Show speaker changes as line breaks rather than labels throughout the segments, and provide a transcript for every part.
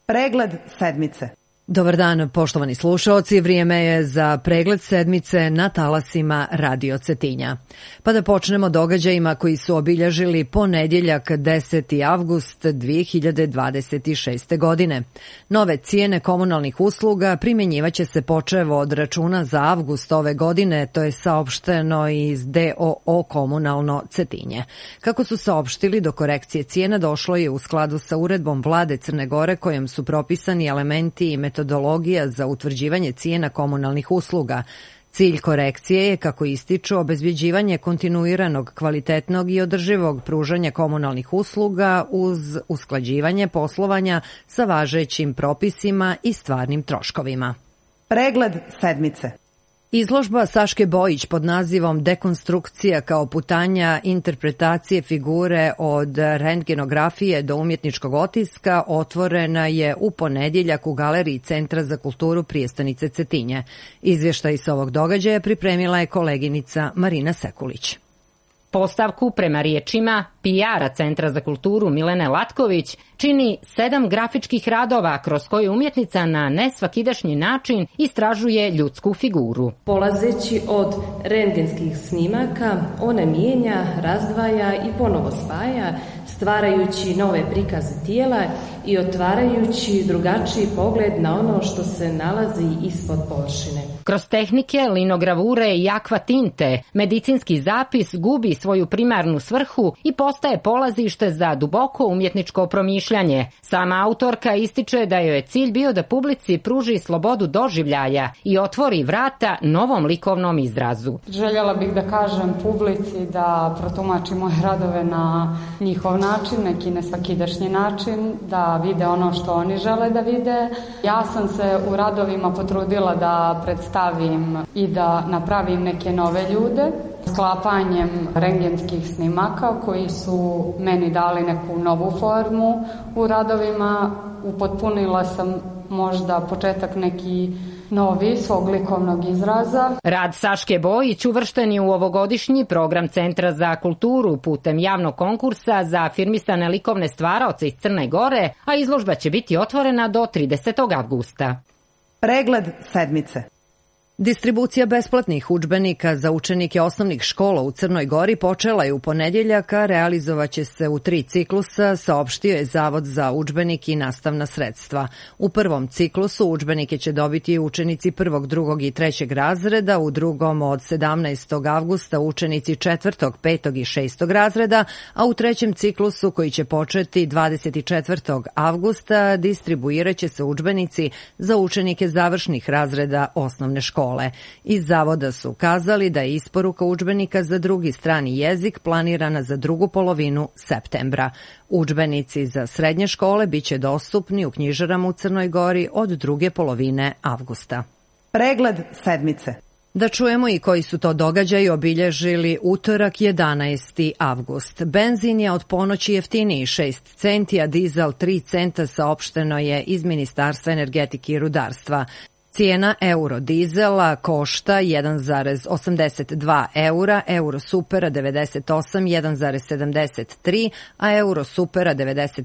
Pregled sedmice.
Dobar dan, poštovani slušaoci, vrijeme je za pregled sedmice na talasima Radio Cetinja. Pa da počnemo događajima koji su obilježili ponedjeljak 10. avgust 2026. godine. Nove cijene komunalnih usluga primjenjivaće se počevo od računa za avgust ove godine, to je saopšteno iz DOO Komunalno Cetinje. Kako su saopštili, do korekcije cijena došlo je u skladu sa uredbom Vlade Crne Gore kojom su propisani elementi i metodologija za utvrđivanje cijena komunalnih usluga. Cilj korekcije je, kako ističu, obezbjeđivanje kontinuiranog, kvalitetnog i održivog pružanja komunalnih usluga uz usklađivanje poslovanja sa važećim propisima i stvarnim troškovima.
Pregled sedmice.
Izložba Saške Bojić pod nazivom Dekonstrukcija kao putanja interpretacije figure od rentgenografije do umjetničkog otiska otvorena je u ponedjeljak u Galeriji Centra za kulturu prijestonice Cetinje. Izvještaj sa ovog događaja pripremila je koleginica Marina Sekulić.
Postavku, prema riječima PR-a Centra za kulturu Milene Latković, čini 7 grafičkih radova kroz koje umjetnica na nesvakidašnji način istražuje ljudsku figuru.
Polazeći od rentgenskih snimaka, ona mijenja, razdvaja i ponovo spaja, stvarajući nove prikaze tijela i otvarajući drugačiji pogled na ono što se nalazi ispod površine.
Kroz tehnike, linogravure i akva tinte, medicinski zapis gubi svoju primarnu svrhu i postaje polazište za duboko umjetničko promišljanje. Sama autorka ističe da joj je cilj bio da publici pruži slobodu doživljaja i otvori vrata novom likovnom izrazu.
Željela bih da kažem publici da protumači moje radove na njihov način, neki nesvakidašnji način, da vide ono što oni žele da vide. Ja sam se u radovima potrudila da predstavim i da napravim neke nove ljude. Sklapanjem rentgenskih snimaka koji su meni dali neku novu formu u radovima, upotpunila sam možda početak neki novi svog likovnog izraza.
Rad Saške Bojić uvršten je u ovogodišnji program Centra za kulturu putem javnog konkursa za afirmisane likovne stvaraoce iz Crne Gore, a izložba će biti otvorena do 30. avgusta.
Pregled sedmice.
Distribucija besplatnih udžbenika za učenike osnovnih škola u Crnoj Gori počela je u ponedjeljak, a realizovaće se u 3 ciklusa, saopštio je Zavod za udžbenik i nastavna sredstva. U prvom ciklusu udžbenike će dobiti učenici 1., 2. i 3. razreda, u drugom od 17. avgusta učenici 4., 5. i 6. razreda, a u trećem ciklusu koji će početi 24. avgusta distribuirat će se udžbenici za učenike završnih razreda osnovne škole. Iz zavoda su kazali da je isporuka udžbenika za drugi strani jezik planirana za drugu polovinu septembra. Udžbenici za srednje škole biće dostupni u knjižarama u Crnoj Gori od druge polovine avgusta.
Pregled sedmice.
Da čujemo i koji su to događaji obilježili utorak 11. avgust. Benzin je od ponoći jeftiniji 6 centi, a dizel 3 centa, saopšteno je iz Ministarstva energetike i rudarstva. Cijena eurodizela košta 1,82 eura, eurosupera 98 1,73, a eurosupera 95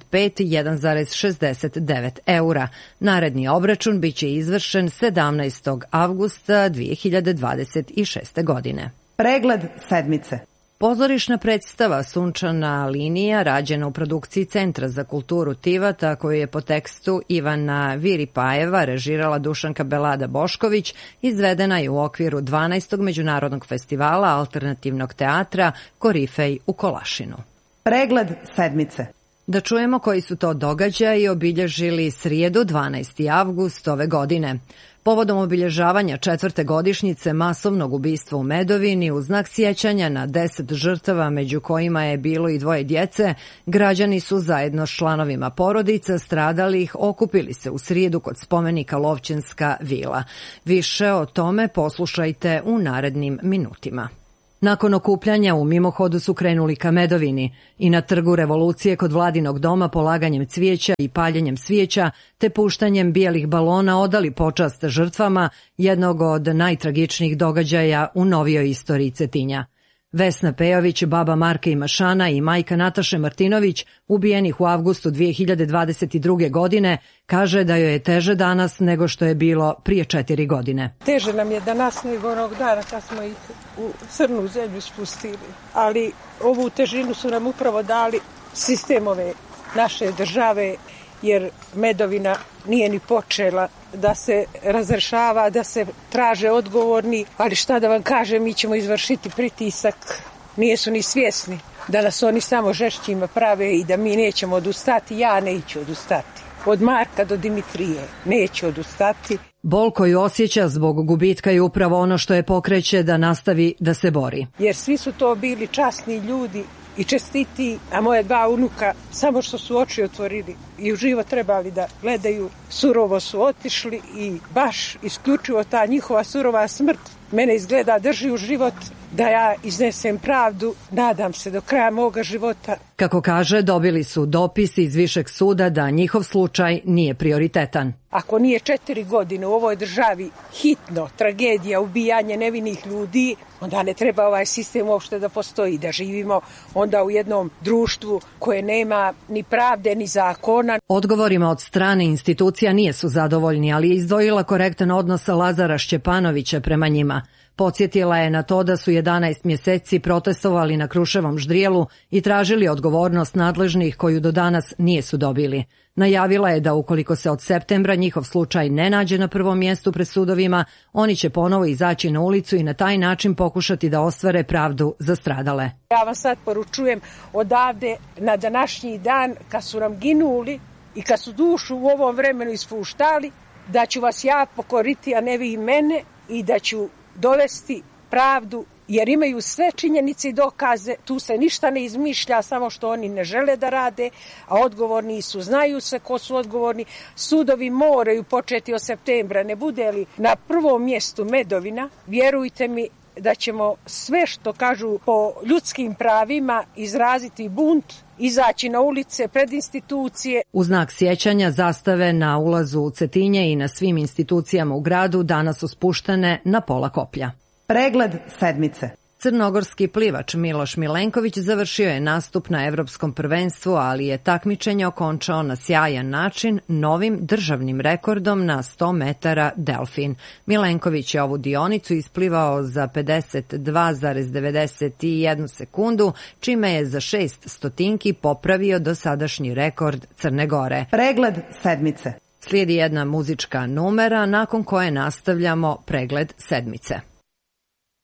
1,69 eura. Naredni obračun biće izvršen 17. avgusta 2026. godine.
Pregled sedmice.
Pozorišna predstava Sunčana linija, rađena u produkciji Centra za kulturu Tivata, koju je po tekstu Ivana Viripajeva režirala Dušanka Belada Bošković, izvedena je u okviru 12. Međunarodnog festivala alternativnog teatra Korifej u Kolašinu.
Pregled sedmice.
Da čujemo koji su to događaji obilježili srijedu 12. avgust ove godine. Povodom obilježavanja 4. godišnjice masovnog ubistva u Medovini, u znak sjećanja na 10 žrtava, među kojima je bilo i 2 djece, građani su zajedno s članovima porodica stradalih okupili se u srijedu kod spomenika Lovćenska vila. Više o tome poslušajte u narednim minutima. Nakon okupljanja u mimohodu su krenuli ka Medovini i na Trgu Revolucije kod Vladinog doma polaganjem cvijeća i paljenjem svijeća te puštanjem bijelih balona odali počast žrtvama jednog od najtragičnijih događaja u novijoj istoriji Cetinja. Vesna Pejović, baba Marka i Mašana i majka Nataše Martinović, ubijenih u avgustu 2022. godine, kaže da joj je teže danas nego što je bilo prije 4 godine.
Teže nam je danas nego onog dana kad smo ih u crnu zemlju spustili, ali ovu težinu su nam upravo dali sistem ove naše države, jer Medovina nije ni počela da se razrešava, da se traže odgovorni, ali šta da vam kažem, mi ćemo izvršiti pritisak, nisu ni svjesni da nas oni samo žešćima prave i da mi nećemo odustati, ja neću odustati. Od Marka do Dimitrije neću odustati.
Bol koju osjeća zbog gubitka je upravo ono što je pokreće da nastavi da se bori.
Jer svi su to bili časni ljudi i čestiti, a moje 2 unuka samo što su oči otvorili i u život trebali da gledaju, surovo su otišli i baš isključivo ta njihova surova smrt mene izgleda drži u život da ja iznesem pravdu, nadam se do kraja moga života.
Kako kaže, dobili su dopis iz Višeg suda da njihov slučaj nije prioritetan.
Ako nije 4 godine u ovoj državi hitno, tragedija, ubijanje nevinih ljudi, onda ne treba ovaj sistem uopšte da postoji, da živimo onda u jednom društvu koje nema ni pravde ni zakona.
Odgovorima od strane institucija nije su zadovoljni, ali je izdvojila korektan odnos Lazara Šćepanovića prema njima. Podsjetila je na to da su 11 mjeseci protestovali na Kruševom ždrijelu i tražili odgovornost nadležnih koju do danas nije su dobili. Najavila je da ukoliko se od septembra njihov slučaj ne nađe na prvom mjestu pred sudovima, oni će ponovo izaći na ulicu i na taj način pokušati da ostvare pravdu za stradale.
Ja vam sad poručujem odavde na današnji dan kad su nam ginuli i kad su dušu u ovom vremenu ispuštali, da ću vas ja pokoriti, a ne vi mene, i da ću dovesti pravdu, jer imaju sve činjenice i dokaze, tu se ništa ne izmišlja, samo što oni ne žele da rade, a odgovorni su, znaju se ko su odgovorni. Sudovi moraju početi od septembra, ne bude li na prvom mjestu Medovina, vjerujte mi da ćemo sve što kažu po ljudskim pravima izraziti bunt, izaći na ulice, pred institucije.
U znak sjećanja zastave na ulazu u Cetinje i na svim institucijama u gradu danas su spuštene na pola koplja.
Pregled sedmice.
Crnogorski plivač Miloš Milenković završio je nastup na Evropskom prvenstvu, ali je takmičenje okončao na sjajan način novim državnim rekordom na 100 metara delfin. Milenković je ovu dionicu isplivao za 52,91 sekundu, čime je za 6 stotinki popravio dosadašnji rekord Crne Gore.
Pregled sedmice.
Slijedi jedna muzička numera nakon koje nastavljamo pregled sedmice.